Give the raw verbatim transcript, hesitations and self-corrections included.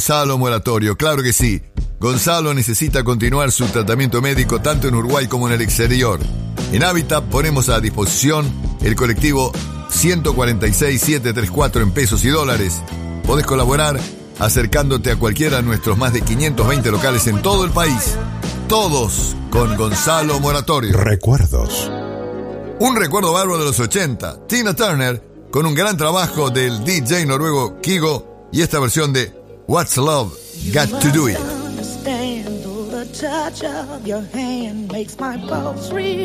Gonzalo Moratorio, claro que sí. Gonzalo necesita continuar su tratamiento médico tanto en Uruguay como en el exterior. En Hábitat ponemos a disposición el colectivo uno cuatro seis siete tres cuatro en pesos y dólares. Podés colaborar acercándote a cualquiera de nuestros más de quinientos veinte locales en todo el país. Todos con Gonzalo Moratorio. Recuerdos. Un recuerdo bárbaro de los ochenta. Tina Turner con un gran trabajo del D J noruego Kygo y esta versión de What's Love Got to Do It. The touch of your hand makes my pulse real.